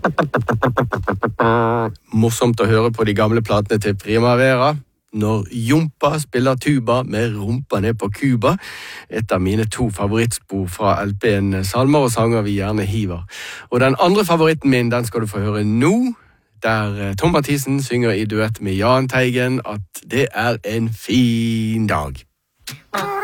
Morsomt å høre på de gamle platene til Primavera. Når Jompa spiller tuba med rumpa ned på Cuba. Et av mine 2 favorittspor fra LP-en Salmer og sanger vi gjerne hiver. Og den andre favoritten min, den skal du få høre nå, der Tom Mathisen synger i duett med Jahn Teigen at det er en fin dag.